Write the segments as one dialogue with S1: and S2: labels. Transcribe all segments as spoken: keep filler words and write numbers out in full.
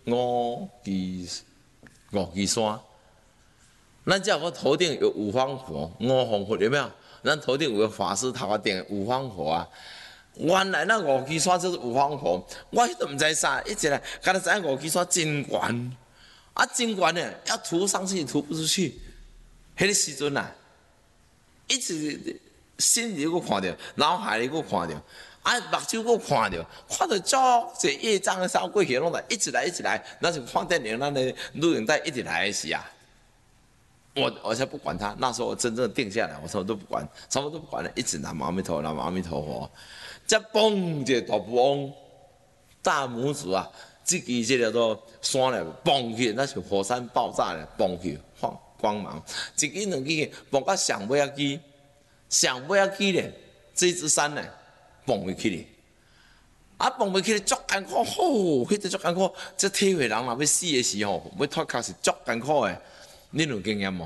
S1: 五岐五岐山。咱只有个头顶有五方佛，五方佛有没有？咱头顶有个法师头顶五方佛啊。原来那五岐山就是五方佛，我迄都唔知啥，一直来，刚才知五岐山真悬，啊真悬呢，要涂上去涂不出去。迄个时阵啊，一直心里佫看到，脑海里佫看到，啊目睭佫看到，看到足侪业障的烧过去，拢来一直来一直来，那是看电影，咱的录影带一直来的时啊。我我才不管他，那时候我真正定下来，我什么都不管，什么都不管了，一直南无阿弥陀佛，南无阿弥陀佛。这嘣一个大风，大拇指啊，这支这叫做山咧，嘣去，那是火山爆炸咧，嘣去，放光芒。一支两支，嘣到上尾一支，上尾一支咧，这支山咧，嘣袂起咧。啊，嘣袂起咧，足艰苦，吼，迄个足艰苦。这体会人若要死的时候，要脱壳是足艰苦的。恁有经验无？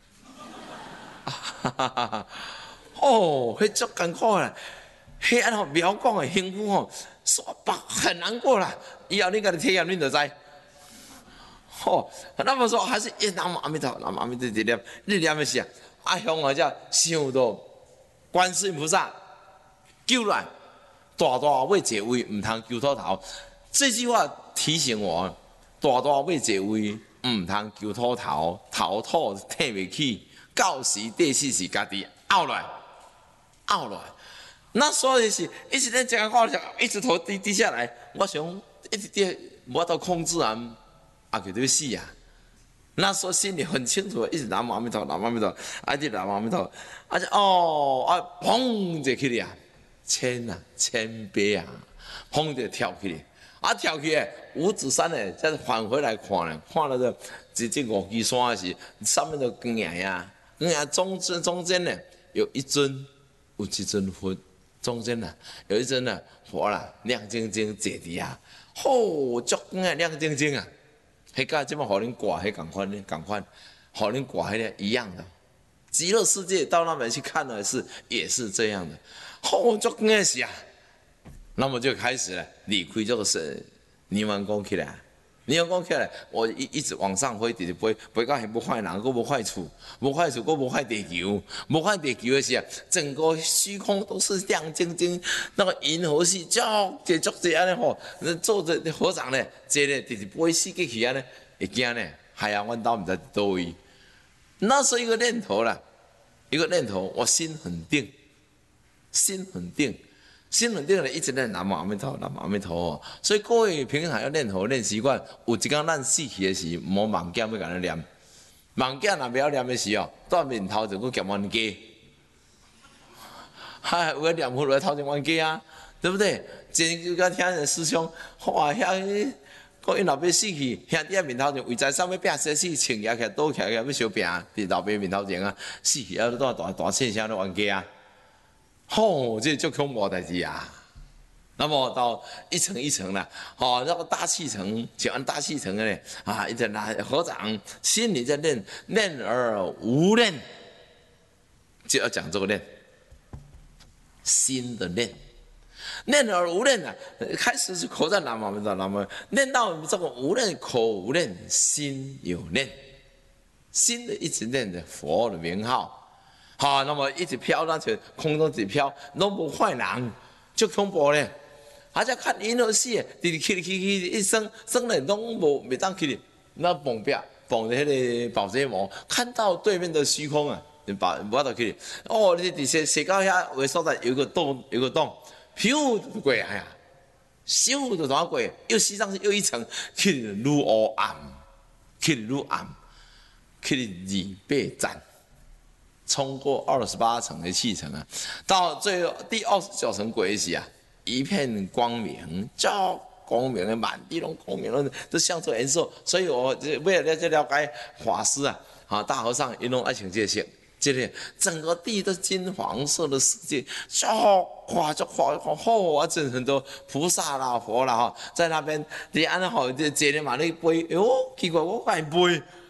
S1: 哦，迄足艰苦啦，迄安吼苗讲的幸福吼，说白很难过啦。以后你家己体验，恁就知。哦，那么说还是一南无阿弥陀，南无阿弥陀一念，你念的是啊，啊向我才想到观世音菩萨救咱，大大为这位，唔通求秃头。这句话提醒我，大大为这位。唔通求秃头，头土摕袂起，到时地势是家己拗来，拗来。那所以是一直在讲话，一直头低低下来。我想一直跌，无法控制啊，啊就要死啊。那时候心里很清楚，一直南无阿弥陀，南无阿弥陀，啊就南无阿弥陀，啊就哦啊砰就起来啊，千啊千倍啊，砰就跳起来。啊，跳起来，五指山呢，再返回来看呢，看了这这这五岐山的时，上面的光呀呀，光呀中间中间呢有一尊，有一尊佛，中间呢有一尊呢佛啦，亮晶晶坐伫啊，吼，足光啊亮晶晶啊，迄个即摆互恁挂迄共款呢，共款，互恁挂迄个一样的，极乐世界到那边去看的是也是这样的，吼，足光的是啊。那么就开始了，离开这个是泥丸宫起来，泥丸宫起来，我一一直往上飞，一直飞，飞到还不坏人，佫无坏处，无坏处，佫无坏地球，无坏地球的时候，整个虚空都是亮晶晶，那个银河系足这足这安尼吼，做着和尚呢，这呢就是飞死过去安尼，会惊呢，海洋湾岛唔知多位，那是一个念头啦，一个念头，我心很定，心很定。心很定的，一直念南无阿弥陀，南无阿弥陀。所以各位平常要念佛练习惯，有一天咱死去的时，莫妄见要甲咱念。妄见若不要念的时候，到面头就佫夹冤家。嗨，有个念佛来头前冤家啊，对不对？前就甲听人师兄，哇，遐个因老爸死去，兄弟在面头前为财产要拼死死，穿起来倒起来要相拼，伫老爸面头前啊，死去啊，大大大声声咧冤家啊。吼、哦，这就恐怖代志啊！那么到一层一层了，哦，那个大气层，讲完大气层呢，啊，一直拿合掌，心里在念，念而无念，就要讲这个念，心的念，念而无念啊，开始是口在南无阿弥陀，南无，念到这个无念，口无念，心有念，心的一直念着佛的名号。好，那么一直飘上去，空中一直飘，拢无坏人，就恐怖咧。而且看银河系，直直起起起一升升咧，拢无袂当起哩，那蹦壁蹦着迄个保鲜膜，看到对面的虚空啊，把无法度起哩。哦，你伫射射到遐有个所在有个洞，有个洞，飘就过来啊，咻就怎过，又吸上去又一层，起哩愈黑暗，起哩愈暗，起哩二八站。冲过二十八层的气层啊，到最后第二十九层轨时啊，一片光明，叫光明的满地拢光明了，都像这颜色。所以我为了了了解法师啊，啊大和尚一弄爱情这些，这里整个地都是金黄色的世界，叫哇就哇吼啊，真很多菩萨啦佛啦哈，在那边你安好这这里嘛你背，哟奇怪我还背。